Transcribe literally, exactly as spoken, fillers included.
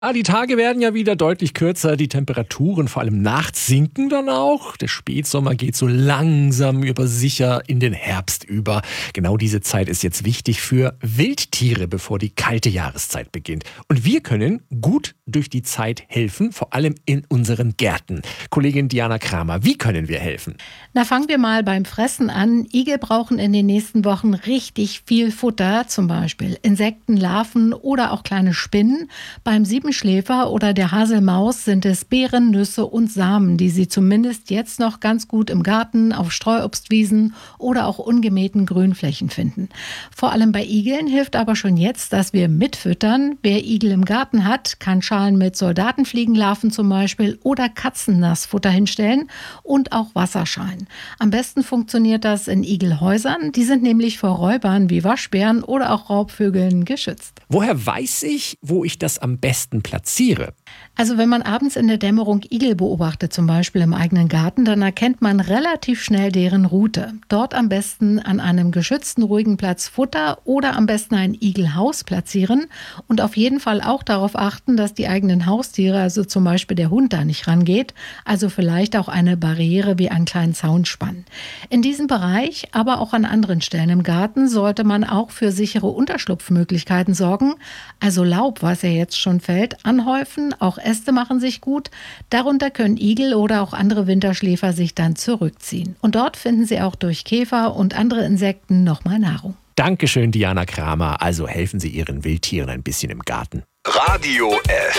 Ah, die Tage werden ja wieder deutlich kürzer, die Temperaturen vor allem nachts sinken dann auch. Der Spätsommer geht so langsam über sicher in den Herbst über. Genau diese Zeit ist jetzt wichtig für Wildtiere, bevor die kalte Jahreszeit beginnt. Und wir können gut durch die Zeit helfen, vor allem in unseren Gärten. Kollegin Diana Kramer, wie können wir helfen? Na, fangen wir mal beim Fressen an. Igel brauchen in den nächsten Wochen richtig viel Futter, zum Beispiel Insekten, Larven oder auch kleine Spinnen. Beim Siebenschläfer oder der Haselmaus sind es Beeren, Nüsse und Samen, die sie zumindest jetzt noch ganz gut im Garten, auf Streuobstwiesen oder auch ungemähten Grünflächen finden. Vor allem bei Igeln hilft aber schon jetzt, dass wir mitfüttern. Wer Igel im Garten hat, kann Schalen mit Soldatenfliegenlarven zum Beispiel oder Katzennassfutter hinstellen und auch Wasserschalen. Am besten funktioniert das in Igelhäusern. Die sind nämlich vor Räubern wie Waschbären oder auch Raubvögeln geschützt. Woher weiß ich, wo ich das am besten platziere? Also wenn man abends in der Dämmerung Igel beobachtet, zum Beispiel im eigenen Garten, dann erkennt man relativ schnell deren Route. Dort am besten an einem geschützten, ruhigen Platz Futter oder am besten ein Igelhaus platzieren und auf jeden Fall auch darauf achten, dass die eigenen Haustiere, also zum Beispiel der Hund, da nicht rangeht. Also vielleicht auch eine Barriere wie einen kleinen Zaun spannen. In diesem Bereich, aber auch an anderen Stellen im Garten, sollte man auch für sichere Unterschlupfmöglichkeiten sorgen. Also Laub, was ja jetzt schon fällt, anhäufen. Auch Äste machen sich gut. Darunter können Igel oder auch andere Winterschläfer sich dann zurückziehen. Und dort finden sie auch durch Käfer und andere Insekten nochmal Nahrung. Dankeschön, Diana Kramer. Also helfen Sie Ihren Wildtieren ein bisschen im Garten. Radio F.